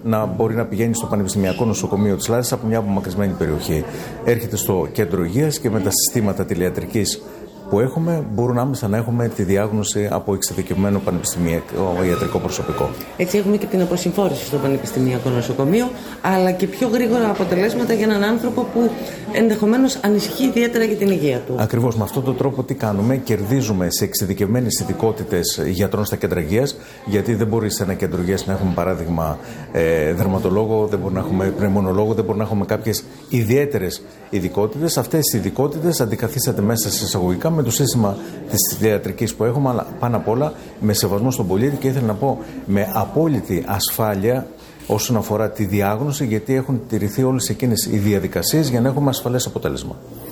να μπορεί να πηγαίνει στο Πανεπιστημιακό Νοσοκομείο της Λάρισσας από μια απομακρυσμένη περιοχή. Έρχεται στο κέντρο υγείας και με τα συστήματα τηλειατρικής που έχουμε, μπορούν άμεσα να έχουμε τη διάγνωση από εξειδικευμένο πανεπιστημιακό ιατρικό προσωπικό. Έτσι, έχουμε και την αποσυμφόρηση στο Πανεπιστημιακό Νοσοκομείο, αλλά και πιο γρήγορα αποτελέσματα για έναν άνθρωπο που ενδεχομένως ανησυχεί ιδιαίτερα για την υγεία του. Ακριβώς, με αυτόν τον τρόπο τι κάνουμε? Κερδίζουμε σε εξειδικευμένες ειδικότητες γιατρών στα κέντρα υγείας, γιατί δεν μπορεί σε ένα κέντρο υγείας να έχουμε παράδειγμα δερματολόγο, δεν μπορεί να έχουμε πνευμονολόγο, δεν μπορεί να έχουμε κάποιες ιδιαίτερες ειδικότητες. Αυτές οι ειδικότητες αντικαθίσταται μέσα σε εισαγωγικά με το σύστημα της ιατρικής που έχουμε, αλλά πάνω απ' όλα με σεβασμό στον πολίτη και ήθελα να πω με απόλυτη ασφάλεια όσον αφορά τη διάγνωση, γιατί έχουν τηρηθεί όλες εκείνες οι διαδικασίες για να έχουμε ασφαλές αποτέλεσμα.